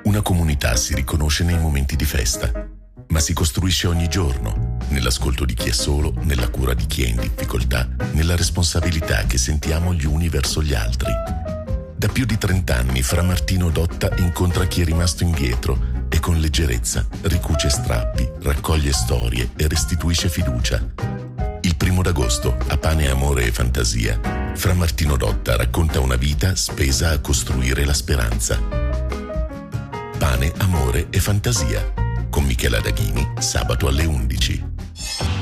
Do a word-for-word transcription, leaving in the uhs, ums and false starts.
Una comunità si riconosce nei momenti di festa, ma si costruisce ogni giorno, nell'ascolto di chi è solo, nella cura di chi è in difficoltà, nella responsabilità che sentiamo gli uni verso gli altri. Da più di trent'anni Fra Martino Dotta incontra chi è rimasto indietro e con leggerezza ricuce strappi, raccoglie storie e restituisce fiducia. Il primo d'agosto, a Pane, Amore e Fantasia, Fra Martino Dotta racconta una vita spesa a costruire la speranza. Pane, Amore e Fantasia, con Michela Daghini, sabato alle undici.